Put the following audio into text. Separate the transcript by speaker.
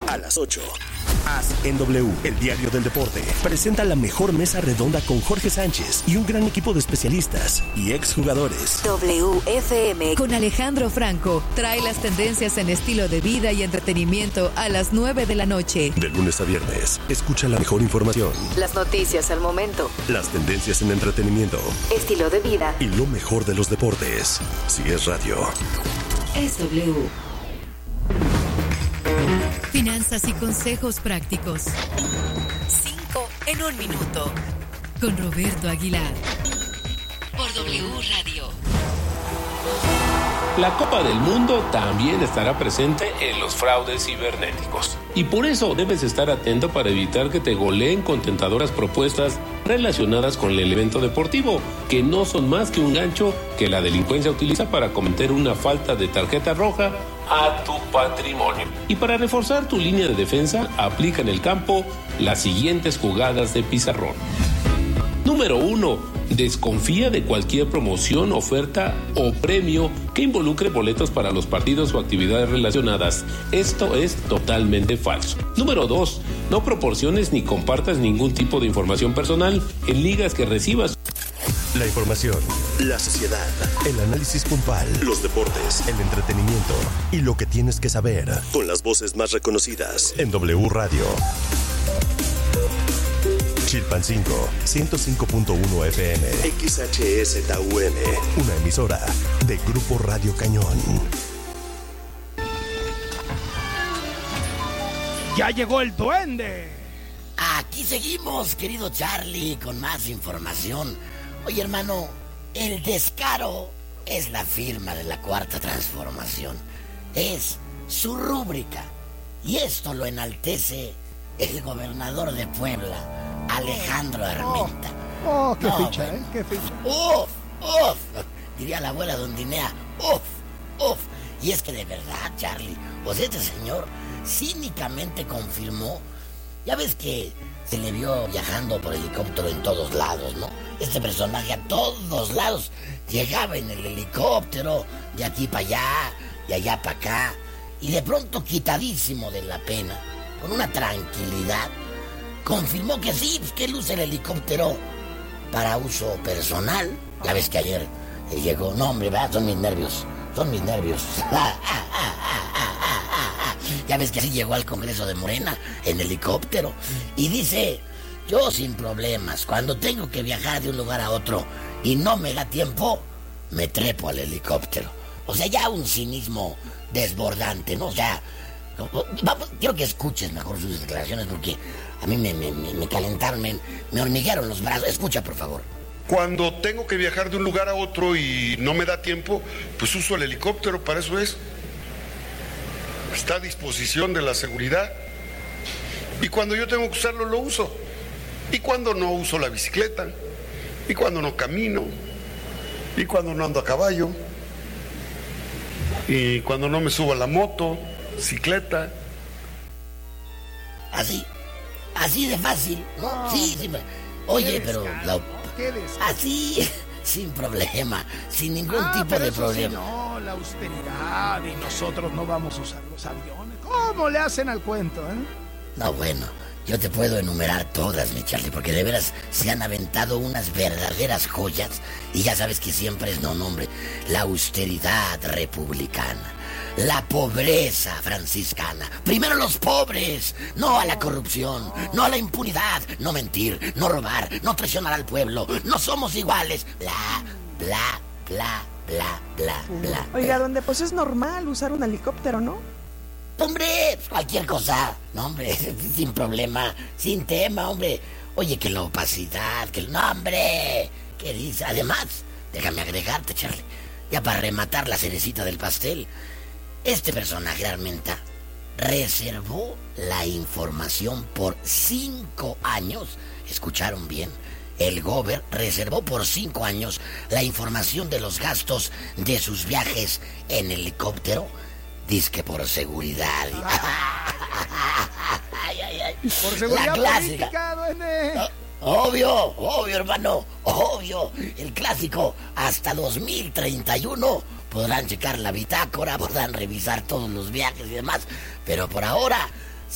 Speaker 1: A las 8. Haz en W, el diario del deporte. Presenta la mejor mesa redonda con Jorge Sánchez y un gran equipo de especialistas y exjugadores.
Speaker 2: WFM con Alejandro Franco trae las tendencias en estilo de vida y entretenimiento a las 9 de la noche.
Speaker 1: De lunes a viernes, escucha la mejor información.
Speaker 2: Las noticias al momento.
Speaker 1: Las tendencias en entretenimiento.
Speaker 2: Estilo de vida.
Speaker 1: Y lo mejor de los deportes. Si es radio.
Speaker 2: Es W. Finanzas y consejos prácticos. 5 en 1 minuto. Con Roberto Aguilar. Por W Radio.
Speaker 3: La Copa del Mundo también estará presente en los fraudes cibernéticos. Y por eso debes estar atento para evitar que te goleen con tentadoras propuestas relacionadas con el evento deportivo, que no son más que un gancho que la delincuencia utiliza para cometer una falta de tarjeta roja a tu patrimonio. Y para reforzar tu línea de defensa, aplica en el campo las siguientes jugadas de pizarrón. Número 1. Desconfía de cualquier promoción, oferta o premio que involucre boletos para los partidos o actividades relacionadas. Esto es totalmente falso. Número 2. No proporciones ni compartas ningún tipo de información personal en ligas que recibas.
Speaker 1: La información, la sociedad, el análisis puntual, los deportes, el entretenimiento y lo que tienes que saber con las voces más reconocidas en W Radio. Chilpancingo, 105.1 FM, XHSTUM, una emisora de Grupo Radio Cañón.
Speaker 4: ¡Ya llegó el duende!
Speaker 5: Aquí seguimos, querido Charlie, con más información. Oye, hermano, el descaro es la firma de la Cuarta Transformación. Es su rúbrica. Y esto lo enaltece el gobernador de Puebla, Alejandro Armenta.
Speaker 4: ¡Qué ficha, bueno. ¡Qué ficha!
Speaker 5: ¡Uf! Diría la abuela Dondinea, ¡uf! Y es que de verdad, Charlie, pues este señor cínicamente confirmó. Ya ves que se le vio viajando por helicóptero en todos lados, ¿no? Este personaje a todos lados llegaba en el helicóptero, de aquí para allá, de allá para acá, y de pronto, quitadísimo de la pena, con una tranquilidad, confirmó que sí, pues que él usa el helicóptero para uso personal. Ya ves que ayer llegó, no hombre, ¿verdad? Son mis nervios. Ya ves que así llegó al Congreso de Morena en helicóptero y dice: yo sin problemas, cuando tengo que viajar de un lugar a otro y no me da tiempo, me trepo al helicóptero. O sea, ya un cinismo desbordante, ¿no? O sea, vamos, quiero que escuches mejor sus declaraciones porque a mí me calentaron, me hormiguearon los brazos. Escucha, por favor.
Speaker 6: Cuando tengo que viajar de un lugar a otro y no me da tiempo, pues uso el helicóptero, para eso es. Está a disposición de la seguridad. Y cuando yo tengo que usarlo, lo uso. Y cuando no, uso la bicicleta. Y cuando no, camino. Y cuando no, ando a caballo. Y cuando no, me subo a la moto, bicicleta.
Speaker 5: Así de fácil, ¿no? Sí. Oye, pero así, sin problema, sin ningún tipo de problema.
Speaker 4: No, la austeridad y nosotros no vamos a usar los aviones. ¿Cómo le hacen al cuento,
Speaker 5: No, bueno, yo te puedo enumerar todas, mi Charlie, porque de veras se han aventado unas verdaderas joyas. Y ya sabes que siempre es, hombre, la austeridad republicana, la pobreza franciscana. Primero los pobres, no a la corrupción, no a la impunidad, no mentir, no robar, no traicionar al pueblo. No somos iguales. Bla.
Speaker 7: Oiga, donde pues es normal usar un helicóptero, ¿no?
Speaker 5: Hombre, cualquier cosa. No, hombre, sin problema, sin tema, hombre. Oye, que la opacidad, que el nombre. ¿Qué dice? Además, déjame agregarte, Charlie, ya para rematar la cerecita del pastel. Este personaje, Armenta, reservó la información por 5 años. ¿Escucharon bien? El Gober reservó por 5 años la información de los gastos de sus viajes en helicóptero. Dizque por seguridad.
Speaker 4: Por seguridad
Speaker 5: la clásica.
Speaker 4: Política, duende.
Speaker 5: Obvio, hermano, obvio. El clásico, hasta 2031 podrán checar la bitácora, podrán revisar todos los viajes y demás. Pero por ahora,